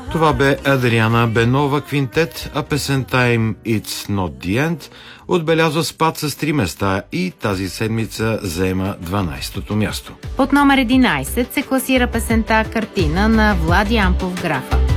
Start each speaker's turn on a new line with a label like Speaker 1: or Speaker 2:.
Speaker 1: Това бе Адриана Бенова Квинтет, а песента им It's Not The End отбелязва спад с 3 места и тази седмица заема 12-то място.
Speaker 2: Под номер 11 се класира песента Картина на Влади Ампов Графа.